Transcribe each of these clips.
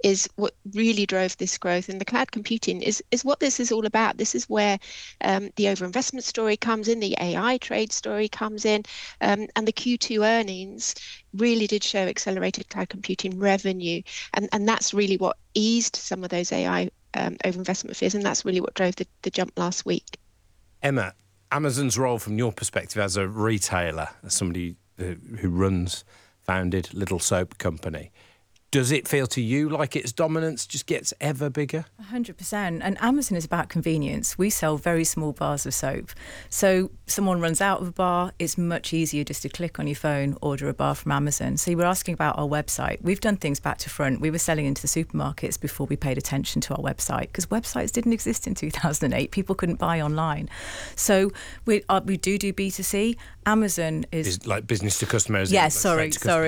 is what really drove this growth. And the cloud computing is what this is all about. This is where the overinvestment story comes in, the AI trade story comes in, and the Q2 earnings really did show accelerated cloud computing revenue. And that's really what eased some of those AI overinvestment fears. And that's really what drove the jump last week. Emma, Amazon's role from your perspective as a retailer, as somebody who founded Little Soap Company, does it feel to you like its dominance just gets ever bigger? 100%. And Amazon is about convenience. We sell very small bars of soap. So someone runs out of a bar, it's much easier just to click on your phone, order a bar from Amazon. So you were asking about our website. We've done things back to front. We were selling into the supermarkets before we paid attention to our website, because websites didn't exist in 2008. People couldn't buy online. So we do B2C. Amazon is like business to customers. Yeah, sorry.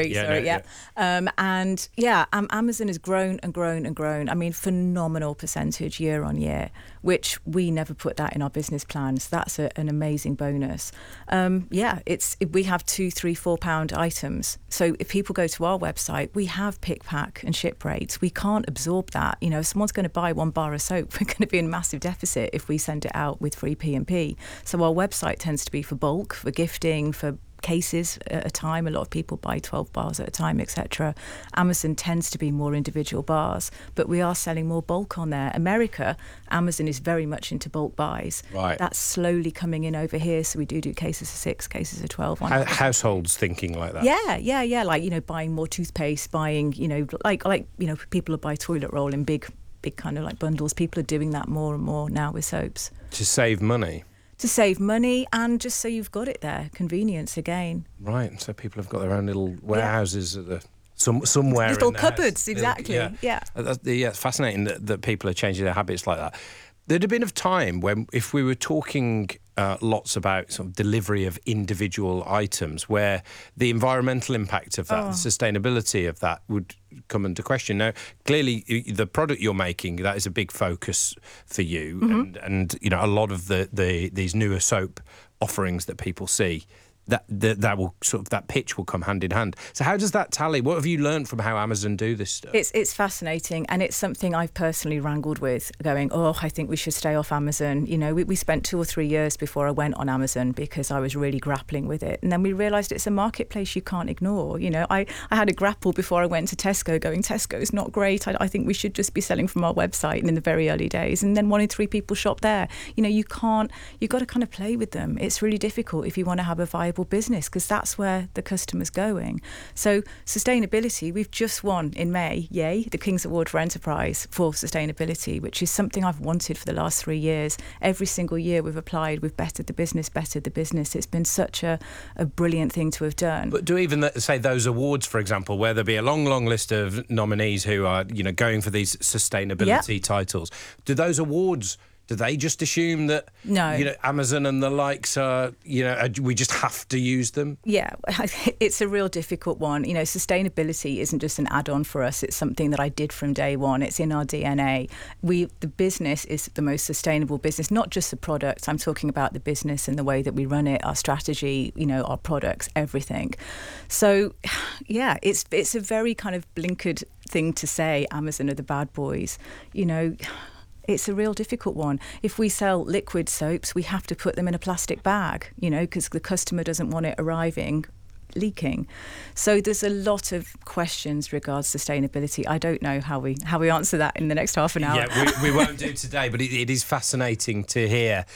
Amazon has grown and grown and grown. I mean, phenomenal percentage year on year, which we never put that in our business plans. That's an amazing bonus. We have £2, £3, £4 items. So if people go to our website, we have pick, pack and ship rates. We can't absorb that. You know, if someone's going to buy one bar of soap, we're going to be in massive deficit if we send it out with free P&P. So our website tends to be for bulk, for gifting, for cases at a time. A lot of people buy 12 bars at a time, etc. Amazon tends to be more individual bars, but we are selling more bulk on there. America, Amazon is very much into bulk buys. Right. That's slowly coming in over here, so we do cases of 6, cases of 12. Households thinking like that? Yeah. Like, you know, buying more toothpaste, buying, you know, like you know, people will buy toilet roll in big kind of like bundles. People are doing that more and more now with soaps. To save money? To save money, and just so you've got it there. Convenience again. Right, so people have got their own little warehouses at somewhere. Little in the cupboards, house. exactly. Yeah. It's fascinating that people are changing their habits like that. There'd have been a time when, if we were talking lots about sort of delivery of individual items, where the environmental impact of that, the sustainability of that would come into question. Now, clearly, the product you're making, that is a big focus for you, and you know, a lot of these newer soap offerings that people see, that will sort of, that pitch will come hand in hand. So how does that tally? What have you learned from how Amazon do this stuff? It's fascinating, and it's something I've personally wrangled with, going, I think we should stay off Amazon. You know, we spent 2 or 3 years before I went on Amazon because I was really grappling with it, and then we realised it's a marketplace you can't ignore. You know, I had a grapple before I went to Tesco, going, Tesco's not great. I think we should just be selling from our website, and in the very early days, and then 1 in 3 people shop there. You know, you've got to kind of play with them. It's really difficult if you want to have a viable business, because that's where the customer's going. So sustainability, we've just won in May, the King's Award for Enterprise for sustainability, which is something I've wanted for the last 3 years. Every single year we've applied, we've bettered the business. It's been such a brilliant thing to have done. But do even say those awards, for example, where there'll be a long list of nominees who are, you know, going for these sustainability titles, do those awards, do they just assume that, no, you know, Amazon and the likes are, you know, we just have to use them? Yeah, it's a real difficult one. You know, sustainability isn't just an add-on for us. It's something that I did from day one. It's in our DNA. The business is the most sustainable business, not just the product. I'm talking about the business and the way that we run it, our strategy, you know, our products, everything. So, yeah, it's a very kind of blinkered thing to say Amazon are the bad boys. You know, it's a real difficult one. If we sell liquid soaps, we have to put them in a plastic bag, you know, because the customer doesn't want it arriving leaking. So there's a lot of questions regards sustainability. I don't know how we answer that in the next half an hour. Yeah, we won't do today, but it is fascinating to hear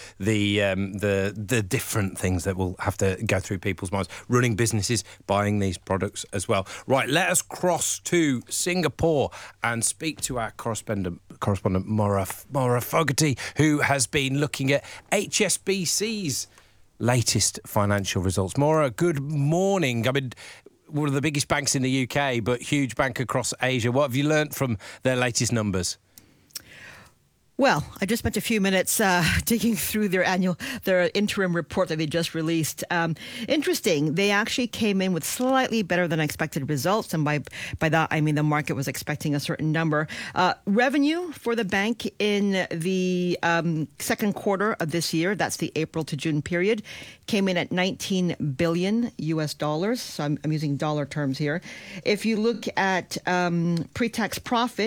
the different things that will have to go through people's minds. Running businesses, buying these products as well. Right, let us cross to Singapore and speak to our correspondent Maura Fogarty, who has been looking at HSBC's latest financial results. Maura, good morning. I mean, one of the biggest banks in the UK, but huge bank across Asia. What have you learnt from their latest numbers? Well, I just spent a few minutes digging through their interim report that they just released. Interesting. They actually came in with slightly better than expected results. And by that, I mean the market was expecting a certain number. Revenue for the bank in the second quarter of this year, that's the April to June period, came in at 19 billion US dollars. So I'm using dollar terms here. If you look at pre-tax profit,